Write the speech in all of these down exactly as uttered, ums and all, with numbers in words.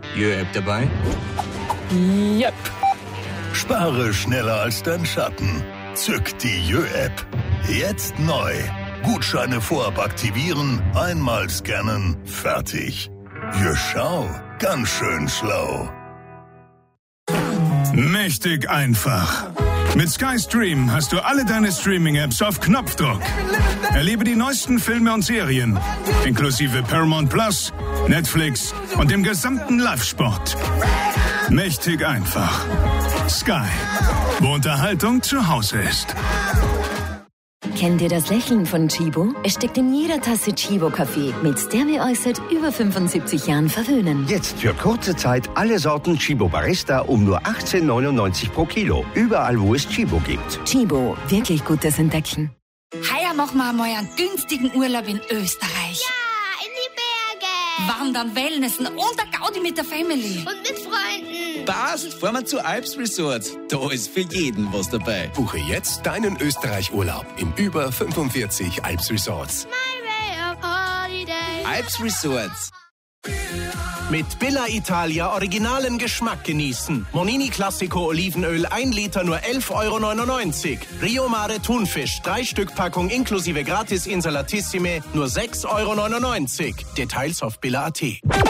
Jö-App dabei? Yep. Spare schneller als dein Schatten. Zück die Jö-App. Jetzt neu. Gutscheine vorab aktivieren, einmal scannen, fertig. Jö, schau, ganz schön schlau. Mächtig einfach. Mit Sky Stream hast du alle deine Streaming-Apps auf Knopfdruck. Erlebe die neuesten Filme und Serien, inklusive Paramount Plus, Netflix und dem gesamten Live-Sport. Mächtig einfach. Sky, wo Unterhaltung zu Hause ist. Kennt ihr das Lächeln von Chibo? Es steckt in jeder Tasse Chibo-Kaffee, mit der wir euch seit über fünfundsiebzig Jahren verwöhnen. Jetzt für kurze Zeit alle Sorten Chibo Barista um nur achtzehn neunundneunzig pro Kilo. Überall, wo es Chibo gibt. Chibo, wirklich gutes Entdecken. Heuer machen wir einmal einen günstigen Urlaub in Österreich. Ja, in die Berge. Wandern, Wellnessen und der Gaudi mit der Family. Und mit Freunden. Passt, fahren wir zu Alps Resort. Da ist für jeden was dabei. Buche jetzt deinen Österreich-Urlaub in über fünfundvierzig Alps Resorts. My way of holiday. Alps Resorts. Mit Billa Italia originalen Geschmack genießen. Monini Classico Olivenöl ein Liter nur elf Euro neunundneunzig. Rio Mare Thunfisch drei Stück Packung inklusive Gratis Insalatissime nur sechs Euro neunundneunzig. Details auf billa punkt at.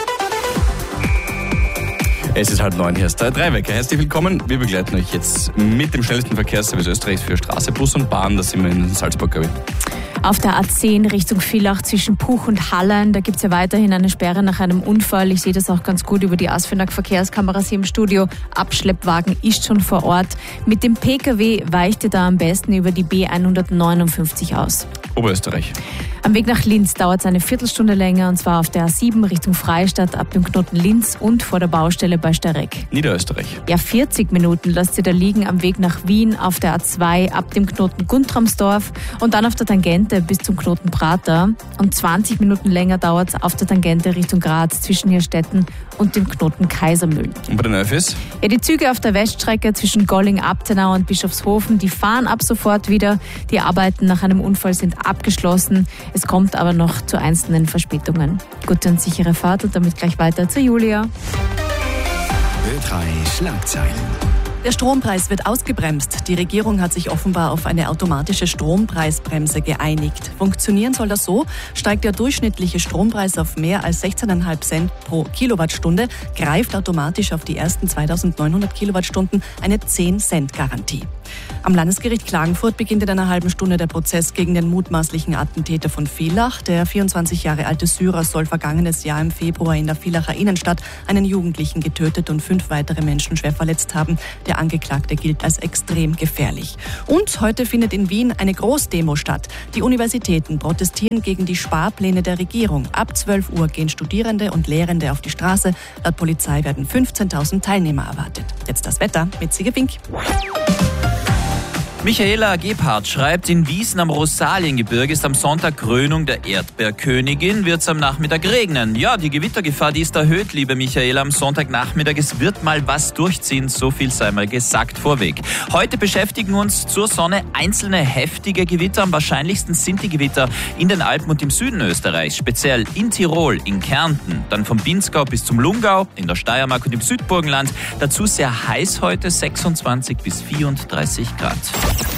Es ist halb neun, hier ist der Dreiwecker. Herzlich willkommen. Wir begleiten euch jetzt mit dem schnellsten Verkehrsservice Österreichs für Straße, Bus und Bahn. Da sind wir in Salzburg, glaube ich. Auf der A zehn Richtung Villach zwischen Puch und Hallein, da gibt es ja weiterhin eine Sperre nach einem Unfall. Ich sehe das auch ganz gut über die Asfinag-Verkehrskameras hier im Studio. Abschleppwagen ist schon vor Ort. Mit dem Pkw weicht ihr da am besten über die B hundertneunundfünfzig aus. Oberösterreich. Am Weg nach Linz dauert es eine Viertelstunde länger, und zwar auf der A sieben Richtung Freistadt ab dem Knoten Linz und vor der Baustelle bei Starek. Niederösterreich. Ja, vierzig Minuten lasst ihr da liegen am Weg nach Wien auf der A zwei ab dem Knoten Guntramsdorf und dann auf der Tangente bis zum Knoten Prater. Und zwanzig Minuten länger dauert es auf der Tangente Richtung Graz zwischen Hirstetten und dem Knoten Kaisermühlen. Und bei den Öffis? Ja, die Züge auf der Weststrecke zwischen Golling-Abtenau und Bischofshofen, die fahren ab sofort wieder. Die Arbeiten nach einem Unfall sind abgeschlossen. Es kommt aber noch zu einzelnen Verspätungen. Gute und sichere Fahrt und damit gleich weiter zu Julia. Ö drei Schlagzeilen. Der Strompreis wird ausgebremst. Die Regierung hat sich offenbar auf eine automatische Strompreisbremse geeinigt. Funktionieren soll das so: steigt der durchschnittliche Strompreis auf mehr als sechzehn Komma fünf Cent pro Kilowattstunde, greift automatisch auf die ersten zweitausendneunhundert Kilowattstunden eine zehn Cent Garantie. Am Landesgericht Klagenfurt beginnt in einer halben Stunde der Prozess gegen den mutmaßlichen Attentäter von Villach. Der vierundzwanzig Jahre alte Syrer soll vergangenes Jahr im Februar in der Villacher Innenstadt einen Jugendlichen getötet und fünf weitere Menschen schwer verletzt haben. Der Angeklagte gilt als extrem gefährlich. Und heute findet in Wien eine Großdemo statt. Die Universitäten protestieren gegen die Sparpläne der Regierung. Ab zwölf Uhr gehen Studierende und Lehrende auf die Straße. Laut Polizei werden fünfzehntausend Teilnehmer erwartet. Jetzt das Wetter mit Sige Fink. Michaela Gebhardt schreibt, in Wiesen am Rosaliengebirge ist am Sonntag Krönung der Erdbeerkönigin. Wird es am Nachmittag regnen? Ja, die Gewittergefahr, die ist erhöht, liebe Michaela, am Sonntagnachmittag. Es wird mal was durchziehen, so viel sei mal gesagt vorweg. Heute beschäftigen uns zur Sonne einzelne heftige Gewitter. Am wahrscheinlichsten sind die Gewitter in den Alpen und im Süden Österreichs, speziell in Tirol, in Kärnten, dann vom Pinzgau bis zum Lungau, in der Steiermark und im Südburgenland. Dazu sehr heiß heute, sechsundzwanzig bis vierunddreißig Grad.